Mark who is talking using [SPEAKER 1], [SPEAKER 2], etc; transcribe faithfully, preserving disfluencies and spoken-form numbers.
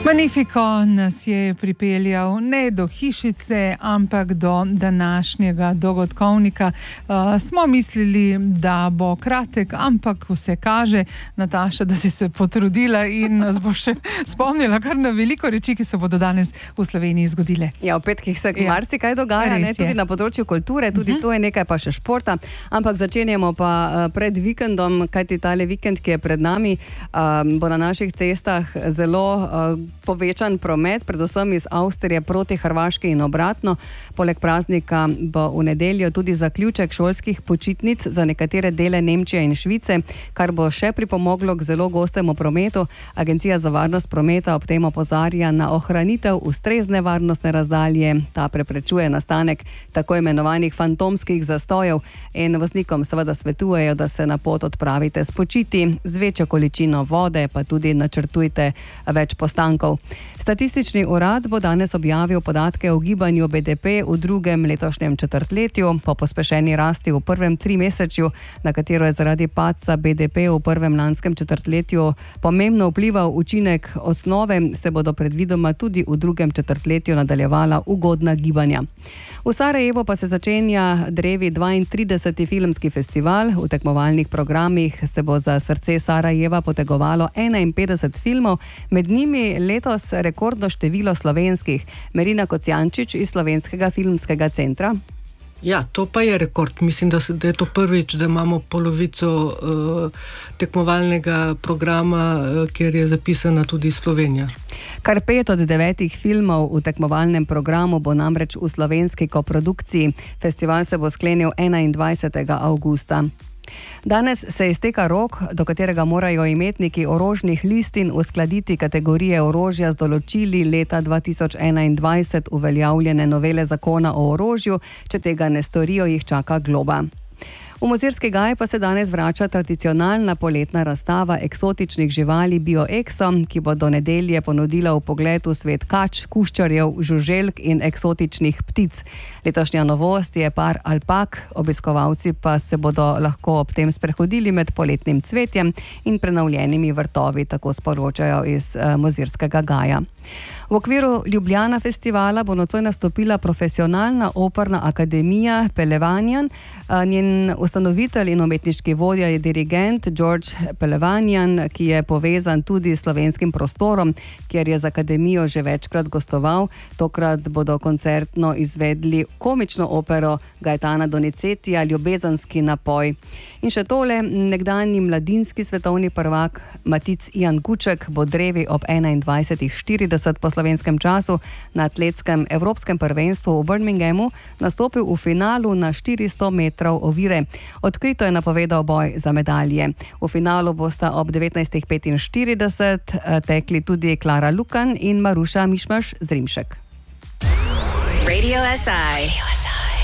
[SPEAKER 1] Magnifico nas je pripeljal ne do hišice, ampak do današnjega dogodkovnika. Uh, smo mislili, da bo kratek, ampak vse kaže, Nataša, da si se potrudila in nas bo še spomnila kar na veliko reči, ki se bodo danes v Sloveniji zgodile.
[SPEAKER 2] Ja, v petkih se ja. marsikaj dogaja, ne? Tudi na področju kulture, tudi uh -huh. to je nekaj, pa še športa. Ampak začenjamo pa pred vikendom, kajti tale vikend, ki je pred nami, um, bo na naših cestah zelo uh, povečan promet, predvsem iz Avstrije proti Hrvaški in obratno. Poleg praznika bo v nedeljo tudi zaključek šolskih počitnic za nekatere dele Nemčije in Švice, kar bo še pripomoglo k zelo gostemu prometu. Agencija za varnost prometa ob tem opozarja na ohranitev ustrezne varnostne razdalje. Ta preprečuje nastanek tako imenovanih fantomskih zastojev in voznikom seveda svetujejo, da se na pot odpravite s počiti, z večjo količino vode, pa tudi načrtujte več postankov. Statistični urad bo danes objavil podatke o gibanju B D P v drugem letošnjem četrtletju, po pospešeni rasti v prvem trimesečju, na katero je zaradi padca B D P v prvem lanskem četrtletju pomembno vplival učinek osnove, se bodo predvidoma tudi v drugem četrtletju nadaljevala ugodna gibanja. V Sarajevu pa se začenja drevi dvaintrideseti filmski festival. V tekmovalnih programih se bo za srce Sarajeva potegovalo enainpetdeset filmov, med njimi letos rekordno število slovenskih. Merina Kocijančič iz Slovenskega filmskega centra.
[SPEAKER 3] Ja, to pa je rekord. Mislim, da, se, da je to prvič, da imamo polovico uh, tekmovalnega programa, uh, kjer je zapisana tudi Slovenija.
[SPEAKER 2] Kar pet od devetih filmov v tekmovalnem programu bo namreč v slovenski koprodukciji. Festival se bo sklenil enaindvajsetega avgusta. Danes se izteka rok, do katerega morajo imetniki orožnih listin uskladiti kategorije orožja z določili leta dva tisoč enaindvajset uveljavljene novele zakona o orožju. Če tega ne storijo, jih čaka globa. V Mozirski gaj pa se danes vrača tradicionalna poletna razstava eksotičnih živali BioExo, ki bo do nedelje ponudila vpogled v svet kač, kuščarjev, žuželk in eksotičnih ptic. Letošnja novost je par alpak, obiskovalci pa se bodo lahko ob tem sprehodili med poletnim cvetjem in prenovljenimi vrtovi, tako sporočajo iz uh, Mozirskega gaja. V okviru Ljubljana festivala bo nocoj nastopila profesionalna operna akademija Pelevanjan. Njen ustanovitelj in umetniški vodja je dirigent George Pelevanjan, ki je povezan tudi s slovenskim prostorom, kjer je z akademijo že večkrat gostoval. Tokrat bodo koncertno izvedli komično opero Gaetana Donizetija Ljubezenski napoj. In še tole, nekdanji mladinski svetovni prvak Matic Ian Guček bo drevi ob enaindvajsetih štirideset po slovenskem času na atletskem evropskem prvenstvu v Birminghamu nastopil v finalu na štiristo metrov ovire. Odkrito je napovedal boj za medalje. V finalu bosta ob devetnajstih petinštirideset tekli tudi Klara Lukan in Maruša Mišmaš Zrimšek.
[SPEAKER 4] Radio S I